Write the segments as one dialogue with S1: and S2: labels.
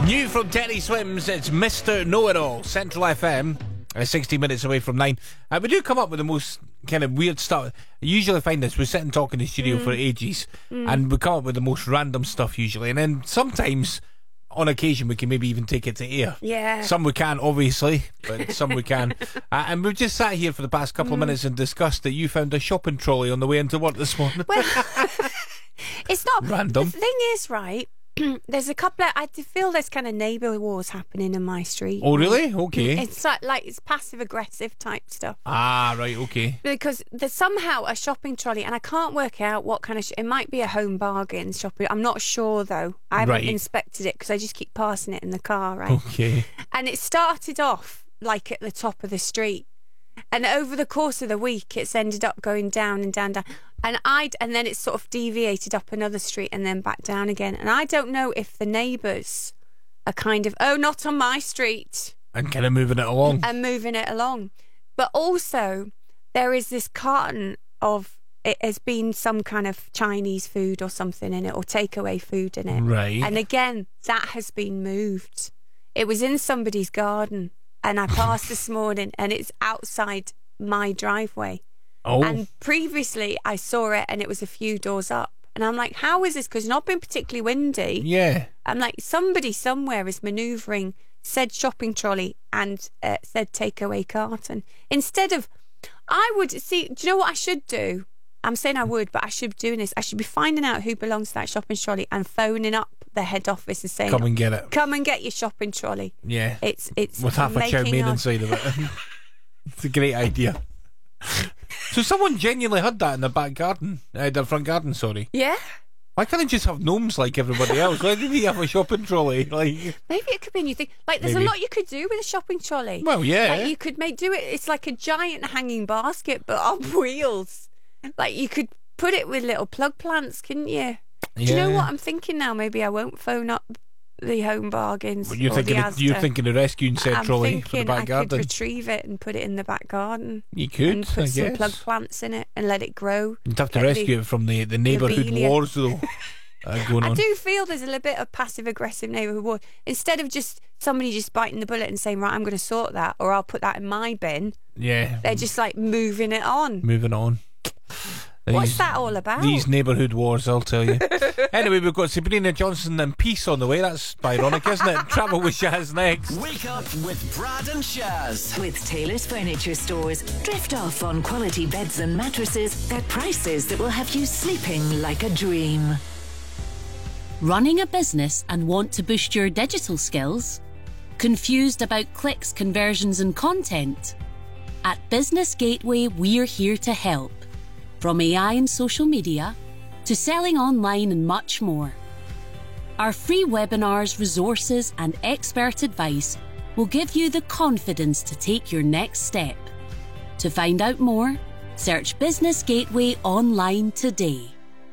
S1: New from Teddy Swims, it's Mr. Know-It-All, Central FM, 60 minutes away from 9. We do come up with the most kind of weird stuff. I usually find this, we sit and talk in the studio for ages, and we come up with the most random stuff usually, and then sometimes, on occasion, we can maybe even take it to air.
S2: Yeah.
S1: Some we can, obviously, but some we can. And we've just sat here for the past couple of minutes and discussed that you found a shopping trolley on the way into work this morning.
S2: Well, it's not
S1: random.
S2: The thing is, right, there's a couple of, I feel there's kind of neighbour wars happening in my street.
S1: Oh, really? Okay.
S2: It's like it's passive aggressive type stuff.
S1: Ah, right, okay.
S2: Because there's somehow a shopping trolley, and I can't work out what kind of it might be a Home Bargains shopping. I'm not sure though. I haven't inspected it because I just keep passing it in the car, right?
S1: Okay.
S2: And it started off like at the top of the street, and over the course of the week it's ended up going down and down, and then it's sort of deviated up another street and then back down again. And I don't know if the neighbours are kind of, oh, not on my street,
S1: and kind of moving it along. But also there is this carton of, it has been some kind of Chinese food or something in it, or takeaway food in it, right? And
S2: again, that has been moved. It was in somebody's garden, and I passed this morning, and it's outside my driveway.
S1: Oh.
S2: And previously I saw it and it was a few doors up. And I'm like, how is this? Because it's not been particularly windy.
S1: Yeah.
S2: I'm like, somebody somewhere is manoeuvring said shopping trolley and said takeaway carton. Instead of, I would see, do you know what I should do? I'm saying I would, but I should be doing this. I should be finding out who belongs to that shopping trolley and phoning up the head office and saying,
S1: come and get it.
S2: Come and get your shopping trolley.
S1: Yeah.
S2: It's
S1: with half a chow mein inside of it. It's a great idea. So someone genuinely had that in the back garden, the front garden, sorry.
S2: Yeah.
S1: Why can't he just have gnomes like everybody else? Why did he have a shopping trolley? Like,
S2: maybe it could be a new thing. Like, there's a lot you could do with a shopping trolley.
S1: Well, yeah.
S2: Like, you could do it. It's like a giant hanging basket, but on wheels. Like, you could put it with little plug plants, couldn't you?
S1: Yeah.
S2: Do you know what I'm thinking now? Maybe I won't phone up the Home Bargains.
S1: But you're thinking of rescuing said trolley for the back garden.
S2: I could retrieve it and put it in the back garden.
S1: You could,
S2: and put some plug plants in it and let it grow.
S1: You'd have to rescue it from the neighbourhood wars, though. Going on.
S2: I do feel there's a little bit of passive aggressive neighbourhood war. Instead of just somebody just biting the bullet and saying, right, I'm going to sort that, or I'll put that in my bin.
S1: Yeah.
S2: They're just like moving it on.
S1: What's
S2: that all about?
S1: These neighbourhood wars, I'll tell you. Anyway, we've got Sabrina Johnson and Peace on the way. That's ironic, isn't it? Travel with Shaz next.
S3: Wake up with Brad and Shaz.
S4: With Taylor's Furniture Stores. Drift off on quality beds and mattresses at prices that will have you sleeping like a dream.
S5: Running a business and want to boost your digital skills? Confused about clicks, conversions and content? At Business Gateway, we're here to help. From AI and social media to selling online and much more. Our free webinars, resources and expert advice will give you the confidence to take your next step. To find out more, search Business Gateway online today.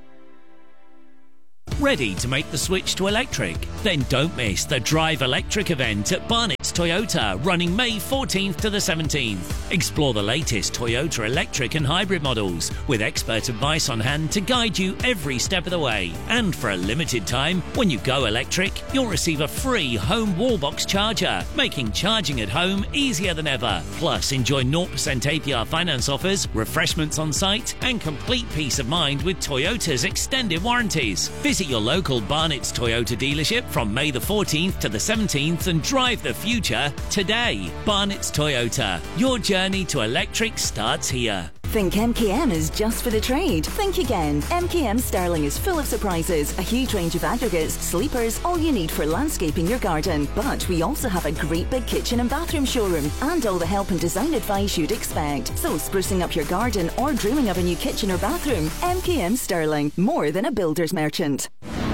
S6: Ready to make the switch to electric? Then don't miss the Drive Electric event at Barnett's Toyota, running May 14th to the 17th. Explore the latest Toyota electric and hybrid models, with expert advice on hand to guide you every step of the way. And for a limited time, when you go electric, you'll receive a free home wallbox charger, making charging at home easier than ever. Plus, enjoy 0% APR finance offers, refreshments on site, and complete peace of mind with Toyota's extended warranties. Visit your local Barnett's Toyota dealership from May the 14th to the 17th and drive the future today. Barnett's Toyota. Your journey to electric starts here.
S4: Think MKM is just for the trade? Think again. MKM Sterling is full of surprises, a huge range of aggregates, sleepers, all you need for landscaping your garden. But we also have a great big kitchen and bathroom showroom and all the help and design advice you'd expect. So sprucing up your garden or dreaming of a new kitchen or bathroom, MKM Sterling, more than a builder's merchant.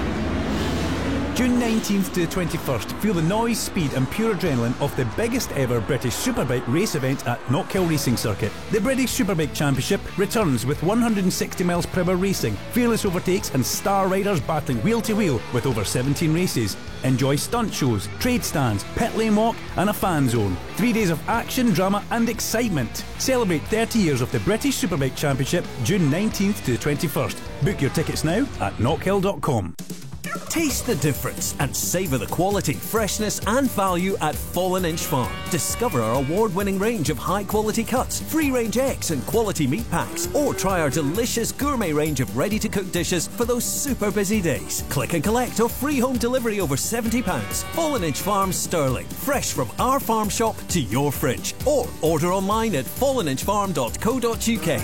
S7: June 19th to the 21st, feel the noise, speed and pure adrenaline of the biggest ever British Superbike race event at Knockhill Racing Circuit. The British Superbike Championship returns with 160 miles per hour racing, fearless overtakes and star riders battling wheel to wheel with over 17 races. Enjoy stunt shows, trade stands, pit lane walk and a fan zone. 3 days of action, drama and excitement. Celebrate 30 years of the British Superbike Championship, June 19th to the 21st. Book your tickets now at knockhill.com.
S8: Taste the difference and savour the quality, freshness and value at Fallen Inch Farm. Discover our award-winning range of high-quality cuts, free-range eggs and quality meat packs, or try our delicious gourmet range of ready-to-cook dishes for those super busy days. Click and collect or free home delivery over £70. Fallen Inch Farm, Stirling. Fresh from our farm shop to your fridge. Or order online at falleninchfarm.co.uk.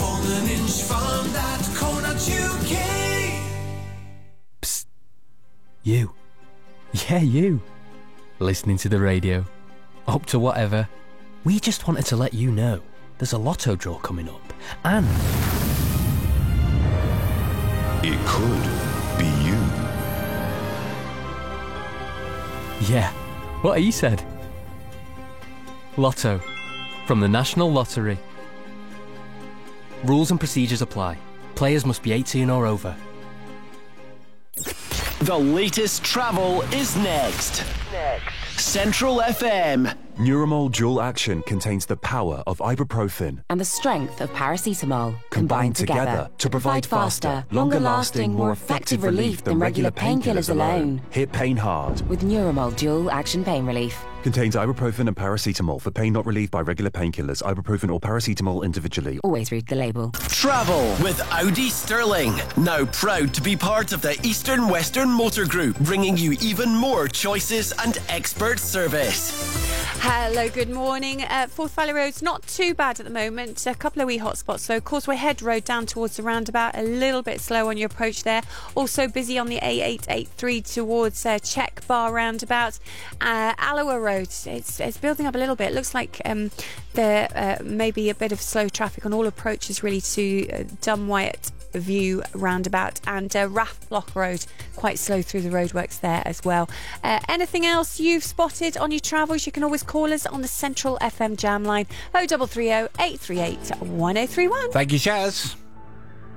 S3: falleninchfarm.co.uk.
S9: Psst. You. Yeah, you. Listening to the radio. Up to whatever. We just wanted to let you know there's a lotto draw coming up. And
S10: it could be you.
S9: Yeah, what he said. Lotto. From the National Lottery. Rules and procedures apply. Players must be 18 or over.
S3: The latest travel is next. Central FM.
S10: Neuramol Dual Action contains the power of ibuprofen
S11: and the strength of paracetamol
S10: combined together to provide faster, longer-lasting, more effective relief than regular painkillers alone. Hit pain hard
S11: with Neuramol Dual Action Pain Relief.
S10: Contains ibuprofen and paracetamol for pain not relieved by regular painkillers. Ibuprofen or paracetamol individually.
S11: Always read the label.
S3: Travel with Audi Stirling. Now proud to be part of the Eastern Western Motor Group, bringing you even more choices and expert service.
S2: Hello, good morning. Forth Valley Road's not too bad at the moment. A couple of wee hot spots. So Causeway Head Road down towards the roundabout, a little bit slow on your approach there. Also busy on the A883 towards Check Bar roundabout. Alloa Road, it's building up a little bit. It looks like there may be a bit of slow traffic on all approaches really to Dunwyatt View roundabout, and Rathblock Road quite slow through the roadworks there as well. Anything else you've spotted on your travels, you can always call us on the Central FM jam line 0330 838 1031.
S1: Thank you, Shaz.